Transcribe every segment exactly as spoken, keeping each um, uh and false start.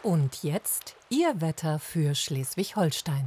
Und jetzt Ihr Wetter für Schleswig-Holstein.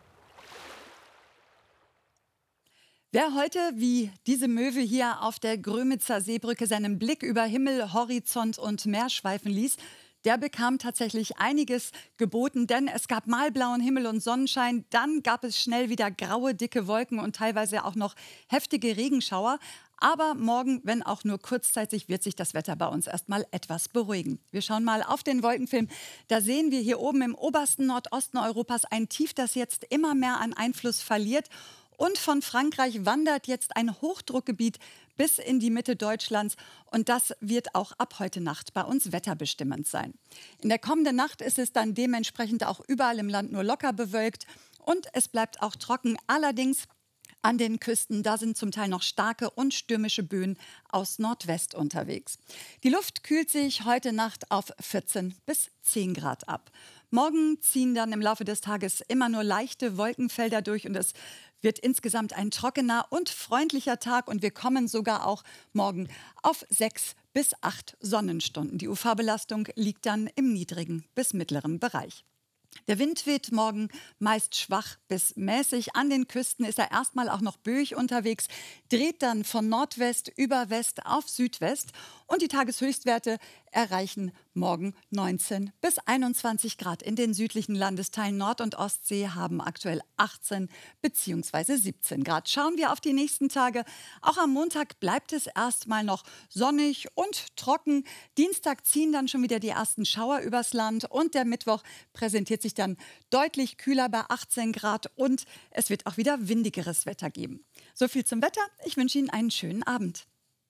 Wer heute, wie diese Möwe hier auf der Grömitzer Seebrücke, seinen Blick über Himmel, Horizont und Meer schweifen ließ, der bekam tatsächlich einiges geboten, denn es gab mal blauen Himmel und Sonnenschein, dann gab es schnell wieder graue, dicke Wolken und teilweise auch noch heftige Regenschauer. Aber morgen, wenn auch nur kurzzeitig, wird sich das Wetter bei uns erstmal etwas beruhigen. Wir schauen mal auf den Wolkenfilm. Da sehen wir hier oben im obersten Nordosten Europas ein Tief, das jetzt immer mehr an Einfluss verliert. Und von Frankreich wandert jetzt ein Hochdruckgebiet bis in die Mitte Deutschlands. Und das wird auch ab heute Nacht bei uns wetterbestimmend sein. In der kommenden Nacht ist es dann dementsprechend auch überall im Land nur locker bewölkt. Und es bleibt auch trocken. Allerdings an den Küsten, da sind zum Teil noch starke und stürmische Böen aus Nordwest unterwegs. Die Luft kühlt sich heute Nacht auf vierzehn bis zehn Grad ab. Morgen ziehen dann im Laufe des Tages immer nur leichte Wolkenfelder durch und es wird insgesamt ein trockener und freundlicher Tag und wir kommen sogar auch morgen auf sechs bis acht Sonnenstunden. Die U V-Belastung liegt dann im niedrigen bis mittleren Bereich. Der Wind weht morgen meist schwach bis mäßig. An den Küsten ist er erstmal auch noch böig unterwegs, dreht dann von Nordwest über West auf Südwest. Und die Tageshöchstwerte erreichen morgen neunzehn bis einundzwanzig Grad. In den südlichen Landesteilen Nord- und Ostsee haben aktuell achtzehn bzw. siebzehn Grad. Schauen wir auf die nächsten Tage. Auch am Montag bleibt es erstmal noch sonnig und trocken. Dienstag ziehen dann schon wieder die ersten Schauer übers Land. Und der Mittwoch präsentiert sich dann deutlich kühler bei achtzehn Grad. Und es wird auch wieder windigeres Wetter geben. So viel zum Wetter. Ich wünsche Ihnen einen schönen Abend.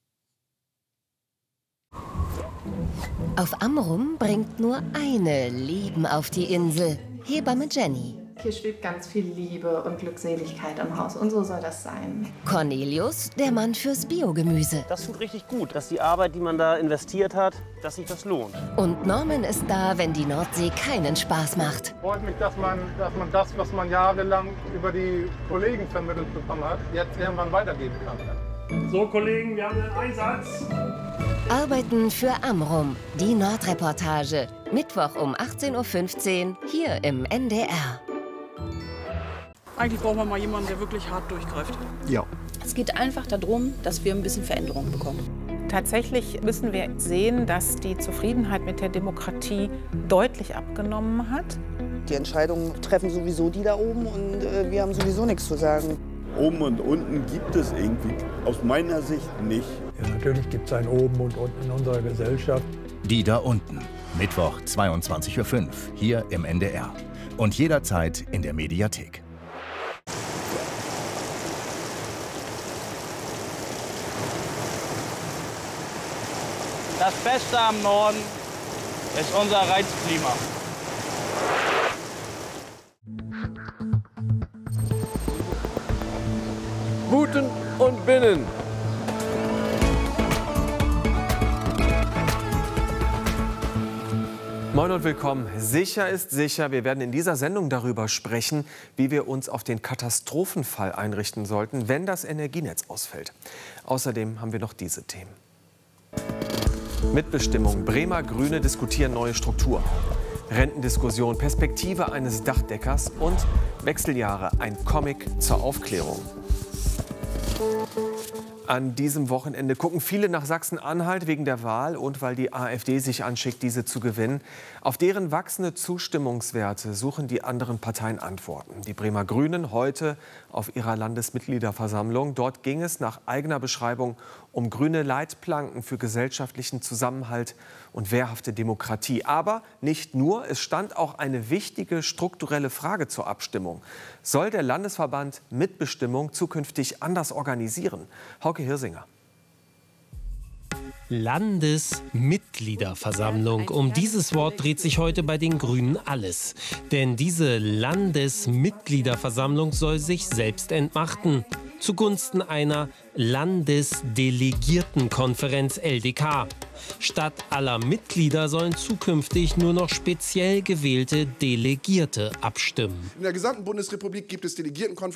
Auf Amrum bringt nur eine Leben auf die Insel, Hebamme Jenny. Hier schwebt ganz viel Liebe und Glückseligkeit im Haus und so soll das sein. Cornelius, der Mann fürs Biogemüse. Das tut richtig gut, dass die Arbeit, die man da investiert hat, dass sich das lohnt. Und Norman ist da, wenn die Nordsee keinen Spaß macht. Freut mich, dass man, dass man das, was man jahrelang über die Kollegen vermittelt bekommen hat, jetzt irgendwann weitergeben kann. So, Kollegen, wir haben einen Einsatz. Arbeiten für Amrum, die Nordreportage. Mittwoch um achtzehn Uhr fünfzehn hier im N D R. Eigentlich brauchen wir mal jemanden, der wirklich hart durchgreift. Ja. Es geht einfach darum, dass wir ein bisschen Veränderung bekommen. Tatsächlich müssen wir sehen, dass die Zufriedenheit mit der Demokratie deutlich abgenommen hat. Die Entscheidungen treffen sowieso die da oben und äh, wir haben sowieso nichts zu sagen. Oben und unten gibt es irgendwie aus meiner Sicht nicht. Ja, natürlich gibt es ein Oben und Unten in unserer Gesellschaft. Die da unten. Mittwoch zweiundzwanzig Uhr fünf hier im N D R. Und jederzeit in der Mediathek. Das Beste am Norden ist unser Reizklima. Guten und Binnen. Moin und willkommen. Sicher ist sicher. Wir werden in dieser Sendung darüber sprechen, wie wir uns auf den Katastrophenfall einrichten sollten, wenn das Energienetz ausfällt. Außerdem haben wir noch diese Themen. Mitbestimmung. Bremer Grüne diskutieren neue Struktur. Rentendiskussion, Perspektive eines Dachdeckers und Wechseljahre, ein Comic zur Aufklärung. An diesem Wochenende gucken viele nach Sachsen-Anhalt wegen der Wahl und weil die AfD sich anschickt, diese zu gewinnen. Auf deren wachsende Zustimmungswerte suchen die anderen Parteien Antworten. Die Bremer Grünen heute auf ihrer Landesmitgliederversammlung. Dort ging es nach eigener Beschreibung um grüne Leitplanken für gesellschaftlichen Zusammenhalt und wehrhafte Demokratie. Aber nicht nur, es stand auch eine wichtige strukturelle Frage zur Abstimmung. Soll der Landesverband Mitbestimmung zukünftig anders organisieren? Hauke Hirsinger. Landesmitgliederversammlung. Um dieses Wort dreht sich heute bei den Grünen alles. Denn diese Landesmitgliederversammlung soll sich selbst entmachten. Zugunsten einer Landesdelegiertenkonferenz L D K. Statt aller Mitglieder sollen zukünftig nur noch speziell gewählte Delegierte abstimmen. In der gesamten Bundesrepublik gibt es Delegiertenkonferenzen.